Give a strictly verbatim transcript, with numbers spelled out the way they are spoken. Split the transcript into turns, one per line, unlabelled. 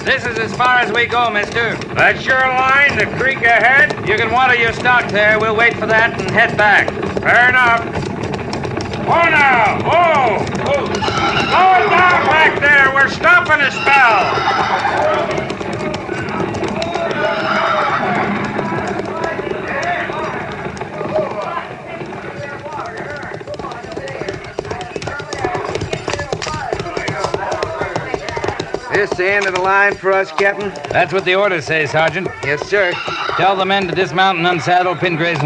This is as far as we go, mister.
That's your line, the creek ahead?
You can water your stock there. We'll wait for that and head back.
Fair enough. Whoa now! Whoa! Whoa! Slow it down back there. We're stopping a spell.
This the end of the line for us, Captain?
That's what the orders say, Sergeant.
Yes, sir.
Tell the men to dismount and unsaddle Pingraves